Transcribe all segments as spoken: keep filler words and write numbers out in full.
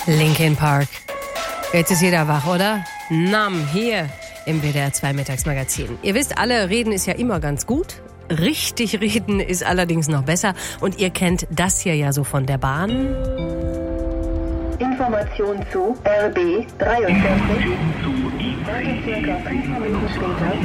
Linkin Park. Jetzt ist jeder wach, oder? Nam, hier im W D R zwei Mittagsmagazin. Ihr wisst, alle, reden ist ja immer ganz gut. Richtig reden ist allerdings noch besser. Und ihr kennt das hier ja so von der Bahn. Information zu R B dreiundvierzig. Circa fünf Minuten später.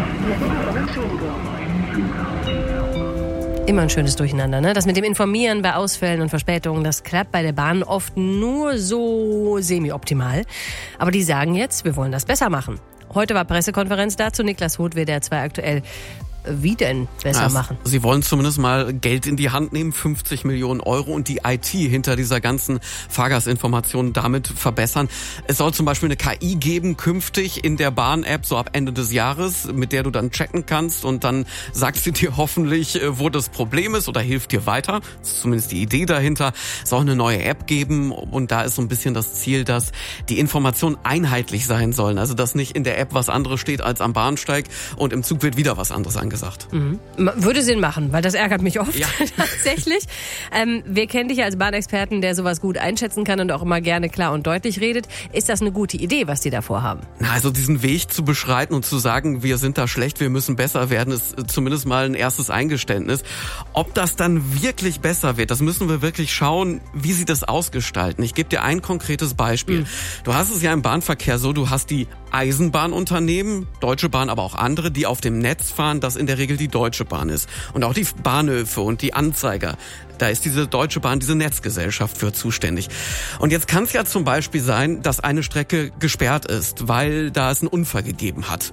Immer ein schönes Durcheinander, ne? Das mit dem Informieren bei Ausfällen und Verspätungen, das klappt bei der Bahn oft nur so semi-optimal. Aber die sagen jetzt, wir wollen das besser machen. Heute war Pressekonferenz dazu. Niklas Huth, W D R zwei aktuell. Wie denn besser also, machen? Sie wollen zumindest mal Geld in die Hand nehmen, fünfzig Millionen Euro, und die I T hinter dieser ganzen Fahrgastinformation damit verbessern. Es soll zum Beispiel eine K I geben, künftig in der Bahn-App, so ab Ende des Jahres, mit der du dann checken kannst, und dann sagt sie dir hoffentlich, wo das Problem ist, oder hilft dir weiter. Das ist zumindest die Idee dahinter. Es soll eine neue App geben, und da ist so ein bisschen das Ziel, dass die Informationen einheitlich sein sollen. Also dass nicht in der App was anderes steht als am Bahnsteig und im Zug wird wieder was anderes angesagt. Mhm. Würde Sinn machen, weil das ärgert mich oft, ja. Tatsächlich. Ähm, wir kennen dich als Bahnexperten, der sowas gut einschätzen kann und auch immer gerne klar und deutlich redet. Ist das eine gute Idee, was die da vorhaben? Na, also diesen Weg zu beschreiten und zu sagen, wir sind da schlecht, wir müssen besser werden, ist zumindest mal ein erstes Eingeständnis. Ob das dann wirklich besser wird, das müssen wir wirklich schauen, wie sie das ausgestalten. Ich gebe dir ein konkretes Beispiel. Mhm. Du hast es ja im Bahnverkehr so, du hast die Eisenbahnunternehmen, Deutsche Bahn, aber auch andere, die auf dem Netz fahren, das in der Regel die Deutsche Bahn ist. Und auch die Bahnhöfe und die Anzeiger. Da ist diese Deutsche Bahn, diese Netzgesellschaft für zuständig. Und jetzt kann es ja zum Beispiel sein, dass eine Strecke gesperrt ist, weil da es einen Unfall gegeben hat.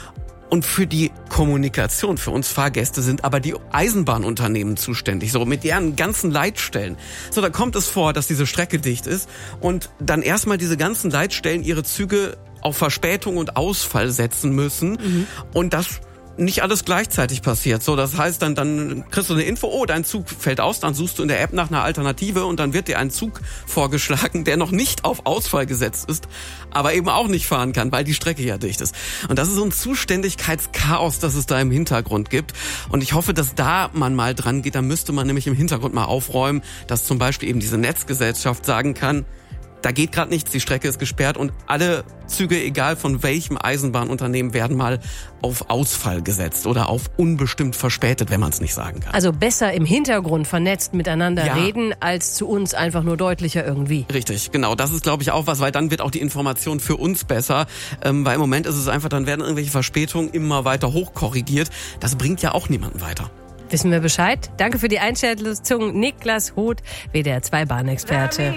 Und für die Kommunikation, für uns Fahrgäste, sind aber die Eisenbahnunternehmen zuständig, so mit deren ganzen Leitstellen. So, da kommt es vor, dass diese Strecke dicht ist und dann erstmal diese ganzen Leitstellen ihre Züge auf Verspätung und Ausfall setzen müssen. Mhm. Und das nicht alles gleichzeitig passiert. So, das heißt, dann, dann kriegst du eine Info, oh, dein Zug fällt aus, dann suchst du in der App nach einer Alternative und dann wird dir ein Zug vorgeschlagen, der noch nicht auf Ausfall gesetzt ist, aber eben auch nicht fahren kann, weil die Strecke ja dicht ist. Und das ist so ein Zuständigkeitschaos, das es da im Hintergrund gibt. Und ich hoffe, dass da man mal dran geht. Da müsste man nämlich im Hintergrund mal aufräumen, dass zum Beispiel eben diese Netzgesellschaft sagen kann, da geht gerade nichts, die Strecke ist gesperrt und alle Züge, egal von welchem Eisenbahnunternehmen, werden mal auf Ausfall gesetzt oder auf unbestimmt verspätet, wenn man es nicht sagen kann. Also besser im Hintergrund vernetzt miteinander ja. reden, als zu uns einfach nur deutlicher irgendwie. Richtig, genau. Das ist, glaube ich, auch was, weil dann wird auch die Information für uns besser. Ähm, weil im Moment ist es einfach, dann werden irgendwelche Verspätungen immer weiter hochkorrigiert. Das bringt ja auch niemanden weiter. Wissen wir Bescheid? Danke für die Einschätzung, Niklas Huth, W D R zwei Bahnexperte.